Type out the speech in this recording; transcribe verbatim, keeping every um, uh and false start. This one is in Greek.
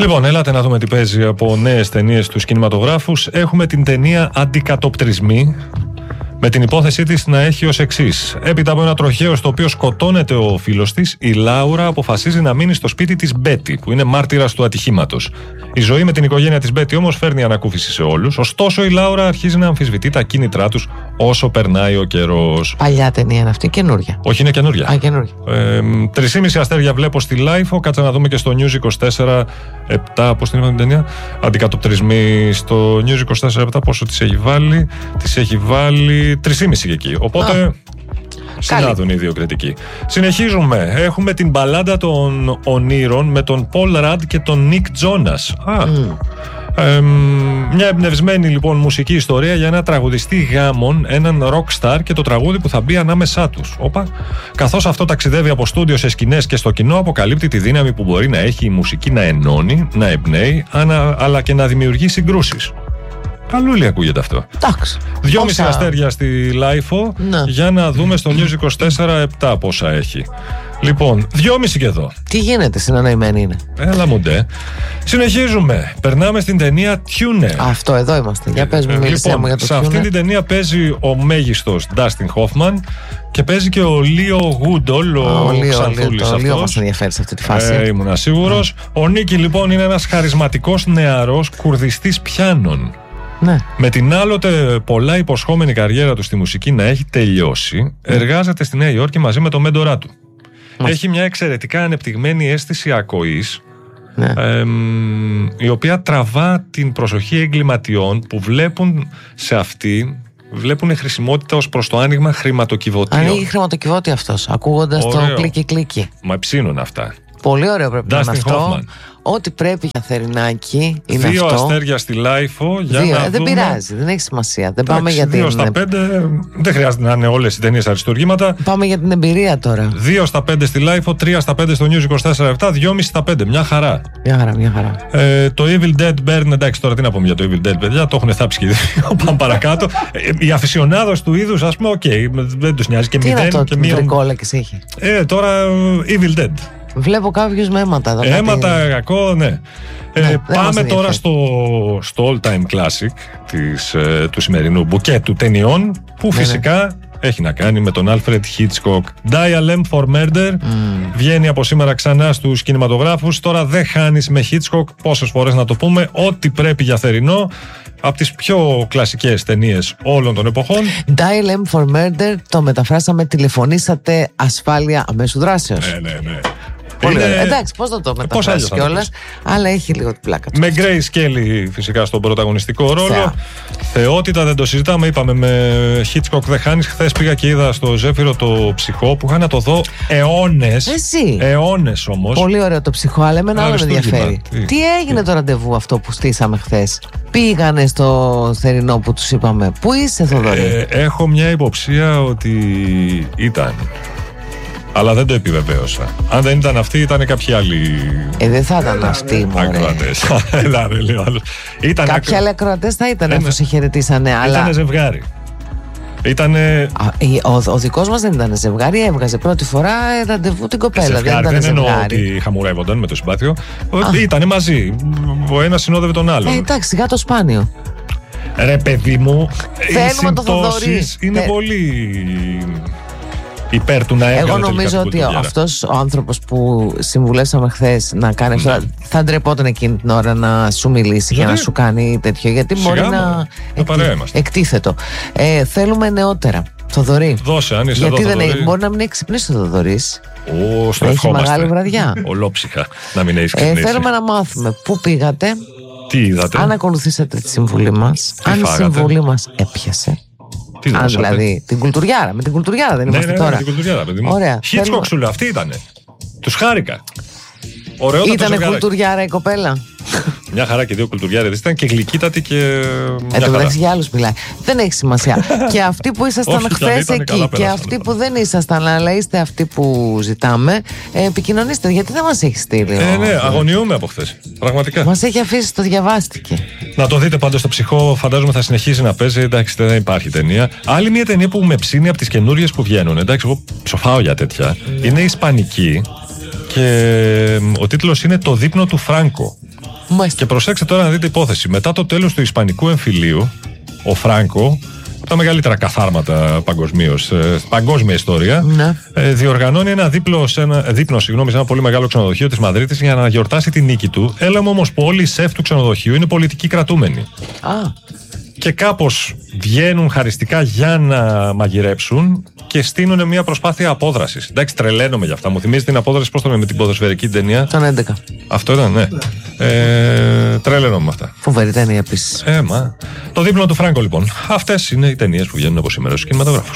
Λοιπόν, έλατε να δούμε τι παίζει από νέες ταινίες στους κινηματογράφους. Έχουμε την ταινία Αντικατοπτρισμοί, με την υπόθεσή της να έχει ως εξής. Έπειτα από ένα τροχαίο στο οποίο σκοτώνεται ο φίλος της, η Λάουρα αποφασίζει να μείνει στο σπίτι της Μπέτι, που είναι μάρτυρας του ατυχήματος. Η ζωή με την οικογένεια της Μπέτι όμως φέρνει ανακούφιση σε όλους. Ωστόσο, η Λάουρα αρχίζει να αμφισβητεί τα κίνητρά τους όσο περνάει ο καιρός. Παλιά ταινία είναι αυτή, καινούρια. Όχι, είναι καινούρια. Α, καινούρια. Ε, Τρισήμιση αστέρια βλέπω στη Λάιφο. Κάτσε να δούμε και στο News είκοσι τέσσερα επτά. Πώς την είπαμε την ταινία? Αντικατοπτρισμοί. Στο News είκοσι τέσσερα επτά πόσο της έχει βάλει? Της έχει βάλει τρισήμιση και εκεί. Οπότε. Α. Συνάδουν οι δύο κριτικοί. Συνεχίζουμε. Έχουμε την μπαλάντα των ονείρων με τον Πολ Ραντ και τον Νικ Τζόνας. Α. Mm. Ε, μια εμπνευσμένη λοιπόν μουσική ιστορία για ένα τραγουδιστή γάμων, έναν rockstar και το τραγούδι που θα μπει ανάμεσά τους. Όπα. Καθώς αυτό ταξιδεύει από στούντιο σε σκηνές και στο κοινό, αποκαλύπτει τη δύναμη που μπορεί να έχει η μουσική να ενώνει, να εμπνέει, αλλά και να δημιουργεί συγκρούσεις. Καλούλη ακούγεται αυτό. Εντάξει. Δυόμιση αστέρια στη Λάιφο, ναι. Για να δούμε στο News είκοσι τέσσερα επτά πόσα έχει. Λοιπόν, δυόμιση και εδώ. Τι γίνεται, συναννοημένη είναι. Έλα μου ντε. Συνεχίζουμε. Περνάμε στην ταινία Tuner. Αυτό, εδώ είμαστε. Για πες μου, μίλησέ λοιπόν, μου για το σε Tuner. αυτή την ταινία παίζει ο μέγιστος Dustin Hoffman και παίζει και ο Λίο Γούντολ, ο, ο Ξανθούλης. Ο Λίο μας ενδιαφέρει σε αυτή τη φάση. Ε, ήμουνα σίγουρος. Mm. Ο Νίκη λοιπόν είναι ένας χαρισματικός νεαρός κουρδιστής πιάνων. Ναι. Με την άλλοτε πολλά υποσχόμενη καριέρα του στη μουσική να έχει τελειώσει, mm. εργάζεται στη Νέα Υόρκη μαζί με τον μέντορά του. Mm. Έχει μια εξαιρετικά ανεπτυγμένη αίσθηση ακοής, ναι. ε, η οποία τραβά την προσοχή εγκληματιών που βλέπουν σε αυτή, βλέπουν χρησιμότητα ως προς το άνοιγμα χρηματοκιβωτίων. Ανοίγει χρηματοκιβώτη αυτός, ακούγοντας το κλίκι κλίκι. Μα ψήνουν αυτά. Πολύ ωραίο πρέπει Dustin να είναι αυτό. Hoffman. Ό,τι πρέπει για θερινάκι είναι δύο αυτό. Δύο αστέρια στη Λάιφο για δύο, να ε, δεν δούμε... πειράζει, δεν έχει σημασία. Δεν πάμε για δύο την... στα πέντε, δεν χρειάζεται να είναι όλες οι ταινίες αριστούργήματα. Πάμε για την εμπειρία τώρα. Δύο στα πέντε στη Λάιφο, τρία στα πέντε στο News είκοσι τέσσερα επτά, δυόμιση στα πέντε. Μια χαρά. Μια χαρά, μια χαρά. Ε, το Evil Dead Burn, εντάξει, τώρα τι να πούμε για το Evil Dead, παιδιά, το έχουν θάψει και δύο. Πάμε παρακάτω. Οι αφισιονάδος του είδους, ας πούμε, οκ, okay, δεν τους νοιάζει και τι μηδέν. Τι είναι και αυτό, τρικόλακες έχει. Ε, τώρα Evil Dead. Βλέπω κάποιους με αίματα εδώ. Αίματα, κάτι... κακό, ναι. ναι ε, πάμε τώρα στο, στο all time classic της, ε, του σημερινού μπουκέτου ταινιών, που ναι, φυσικά ναι. έχει να κάνει με τον Alfred Hitchcock. Dial M for Murder mm. βγαίνει από σήμερα ξανά στους κινηματογράφους. Τώρα δεν χάνεις με Hitchcock, πόσες φορές να το πούμε, ό,τι πρέπει για θερινό. Από τις πιο κλασικές ταινίες όλων των εποχών. Dial M for Murder το μεταφράσαμε τηλεφωνήσατε ασφάλεια αμέσου δράσεως. Ναι, ναι, ναι. Πολύ είναι... Εντάξει, πώς θα το μεταφράσεις κιόλας, αλλά έχει λίγο την πλάκα του. Με Grace Kelly φυσικά στον πρωταγωνιστικό ρόλο. Θεά. Θεότητα, δεν το συζητάμε. Είπαμε με Hitchcock δεν χάνεις. Χθες πήγα και είδα στο Ζέφυρο το Ψυχό, που είχα να το δω αιώνες. Εσύ. Αιώνες όμως. Πολύ ωραίο το Ψυχό, αλλά εμένα άλλο με ενδιαφέρει. Τι, Τι έγινε Τι. το ραντεβού αυτό που στήσαμε χθες? Πήγανε στο θερινό που τους είπαμε. Πού είσαι, Θοδωρή? Ε, έχω μια υποψία ότι ήταν. Αλλά δεν το επιβεβαίωσα. Αν δεν ήταν αυτή, ήταν κάποιοι άλλοι. Ε, δεν θα ήταν αυτοί, μωρέ. Ακροατές. Έλα, ρε, λέω άλλο. Κάποιοι άλλοι ακροατές θα ήταν, αφού σε χαιρετήσανε. Αλλά... Ήτανε ζευγάρι. Ήτανε... Α, ο, ο δικός μας δεν ήταν ζευγάρι, έβγαζε πρώτη φορά ραντεβού την κοπέλα. Ζευγάρι, δεν ήταν δεν ζευγάρι. Εννοώ ότι χαμουρεύονταν με το συμπάθειο. Ήτανε μαζί. Ο ένας συνόδευε τον άλλον. Ε, εντάξει, σιγά το σπάνιο. Ρε παιδί μου, οι συμπτώσεις είναι ε... πολύ υπέρ του να έβγαλε. Εγώ νομίζω ότι αυτός ο άνθρωπος που συμβουλεύσαμε χθες να κάνει αυτό, ναι. θα ντρεπόταν εκείνη την ώρα να σου μιλήσει για να σου κάνει τέτοιο, γιατί Σιγά μπορεί μου, να εκ... εκτίθετο. Ε, θέλουμε νεότερα. Θοδωρή. Δώσε, αν είσαι γιατί εδώ, δεν Θοδωρή. Μπορεί να μην έχει ξυπνήσει ο Θοδωρής. Ω, στο έχει μεγάλη βραδιά. Ολόψυχα να μην έχει ε, ξυπνήσει. Θέλουμε να μάθουμε πού πήγατε. Τι είδατε? Αν ακολουθήσατε τη συμβουλή μας. Τι αν φάγατε? η συμβουλή μας έπιασε. Τι αν δηλαδή την κουλτουριάρα. Με την κουλτουριάρα δεν ναι, είμαστε ναι, τώρα. Ναι, με την κουλτουριάρα, παιδί μου. Ωραία. Hitchcock θέλουμε... σου λέω, αυτή ήτανε. Τους χάρηκα. Ήτανε κουλτουριάρα η κοπέλα. Μια χαρά και δύο κουλτουριάρες. Ήταν και γλυκύτατη και. Εν τω μεταξύ για άλλους μιλάει. Δεν έχει σημασία. Και αυτοί που ήσασταν χθες εκεί και αυτοί που δεν ήσασταν, αλλά είστε αυτοί που ζητάμε, επικοινωνήστε. Γιατί δεν μας έχει στείλει. Ε, ναι, αγωνιούμε από χθες. Πραγματικά. Μας έχει αφήσει, το διαβάστηκε. Να το δείτε πάντως στο Ψυχό. Φαντάζομαι θα συνεχίσει να παίζει. Εντάξει, δεν υπάρχει ταινία. Άλλη μια ταινία που με ψήνει από τις καινούριες που βγαίνουν. Εντάξει, εγώ ψοφάω για τέτοια. Είναι ισπανική. Και ο τίτλος είναι «Το δείπνο του Φράνκο». Μάλιστα. Και προσέξτε τώρα να δείτε υπόθεση. Μετά το τέλος του Ισπανικού εμφυλίου, ο Φράγκο, τα μεγαλύτερα καθάρματα παγκοσμίως, ε, παγκόσμια ιστορία, ναι. ε, διοργανώνει ένα δίπλο σε ένα, δείπνο συγγνώμη, σε ένα πολύ μεγάλο ξενοδοχείο της Μαδρίτης για να γιορτάσει τη νίκη του. Έλα μου όμως που όλοι οι σεφ του ξενοδοχείου είναι πολιτικοί κρατούμενοι. Α. Και κάπως βγαίνουν χαριστικά για να μαγειρέψουν και στείλουν μια προσπάθεια απόδρασης. Εντάξει, τρελαίνομαι για αυτά. Μου θυμίζει την απόδραση, πώς το λέμε, με την ποδοσφαιρική ταινία. Τον έντεκα. Αυτό ήταν, ναι. Ε, τρελαίνομαι με αυτά. Φοβερή ταινία επίσης. Ε, μα. Το δείπνο του Φράγκο, λοιπόν. Αυτές είναι οι ταινίες που βγαίνουν από σήμερα στους κινηματογράφους.